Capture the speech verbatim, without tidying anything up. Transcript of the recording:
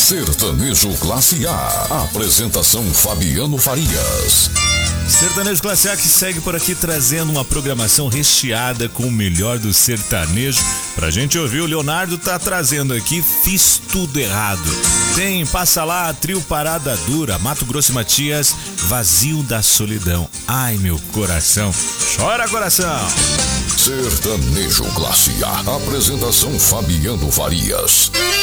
Sertanejo Classe A. Apresentação Fabiano Farias. Sertanejo Classe A que segue por aqui trazendo uma programação recheada com o melhor do sertanejo. Pra gente ouvir, o Leonardo tá trazendo aqui Fiz Tudo Errado. Tem Passa Lá, Trio Parada Dura, Mato Grosso e Matias, Vazio da Solidão. Ai, meu coração, chora coração. Sertanejo Classe A. Apresentação Fabiano Farias.